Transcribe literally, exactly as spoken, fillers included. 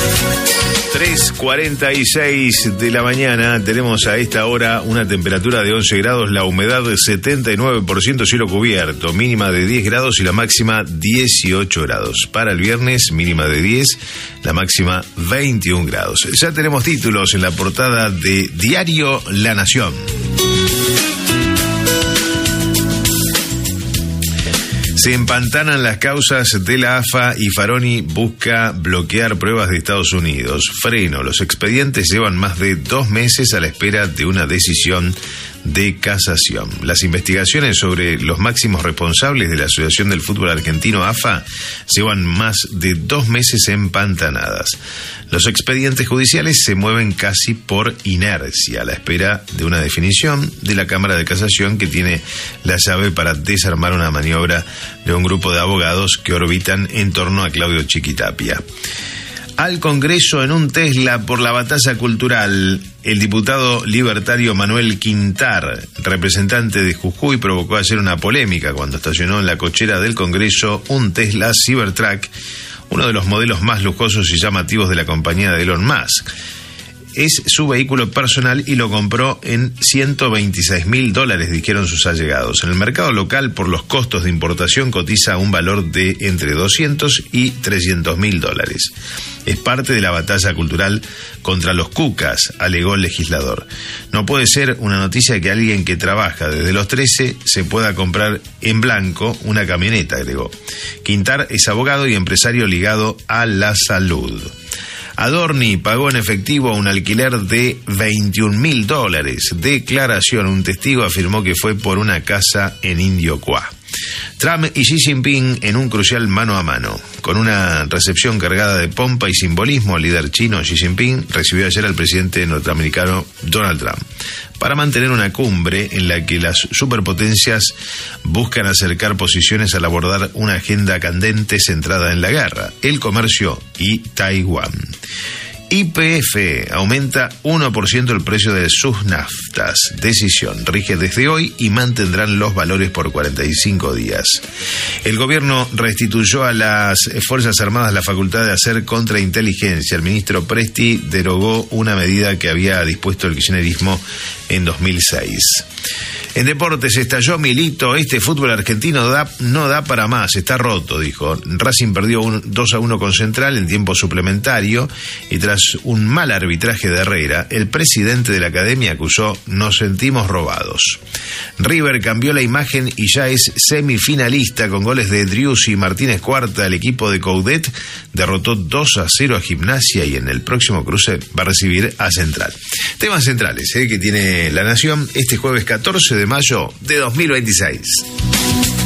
tres cuarenta y seis de la mañana, tenemos a esta hora una temperatura de once grados, la humedad de setenta y nueve por ciento, cielo cubierto, mínima de diez grados y la máxima dieciocho grados. Para el viernes, mínima de diez, la máxima veintiún grados. Ya tenemos títulos en la portada de Diario La Nación. Se empantanan las causas de la A F A y Faroni busca bloquear pruebas de Estados Unidos. Freno, los expedientes llevan más de dos meses a la espera de una decisión de casación. Las investigaciones sobre los máximos responsables de la Asociación del Fútbol Argentino, A F A, llevan más de dos meses empantanadas. Los expedientes judiciales se mueven casi por inercia, a la espera de una definición de la Cámara de Casación, que tiene la llave para desarmar una maniobra de un grupo de abogados que orbitan en torno a Claudio Chiquitapia. Al Congreso en un Tesla por la batalla cultural, el diputado libertario Manuel Quintar, representante de Jujuy, provocó ayer una polémica cuando estacionó en la cochera del Congreso un Tesla Cybertruck, uno de los modelos más lujosos y llamativos de la compañía de Elon Musk. Es su vehículo personal y lo compró en ciento veintiséis mil dólares, dijeron sus allegados. En el mercado local, por los costos de importación, cotiza un valor de entre doscientos y trescientos mil dólares. Es parte de la batalla cultural contra los cucas, alegó el legislador. No puede ser una noticia que alguien que trabaja desde los trece se pueda comprar en blanco una camioneta, agregó. Quintar es abogado y empresario ligado a la salud. Adorni pagó en efectivo un alquiler de veintiún mil dólares. Declaración: un testigo afirmó que fue por una casa en Indio Qua. Trump y Xi Jinping en un crucial mano a mano. Con una recepción cargada de pompa y simbolismo, el líder chino Xi Jinping recibió ayer al presidente norteamericano Donald Trump para mantener una cumbre en la que las superpotencias buscan acercar posiciones al abordar una agenda candente centrada en la guerra, el comercio y Taiwán. Y P F aumenta uno por ciento el precio de sus naftas. Decisión rige desde hoy y mantendrán los valores por cuarenta y cinco días. El gobierno restituyó a las Fuerzas Armadas la facultad de hacer contrainteligencia. El ministro Presti derogó una medida que había dispuesto el kirchnerismo en dos mil seis. En deportes estalló Milito, este fútbol argentino da, no da para más, está roto, dijo. Racing perdió un dos a uno con Central en tiempo suplementario y tras un mal arbitraje de Herrera, el presidente de la academia acusó: nos sentimos robados. River cambió la imagen y ya es semifinalista con goles de Driussi y Martínez Cuarta. El equipo de Coudet derrotó dos a cero a Gimnasia y en el próximo cruce va a recibir a Central. Temas centrales ¿eh? que tiene La Nación este jueves catorce de mayo de dos mil veintiséis.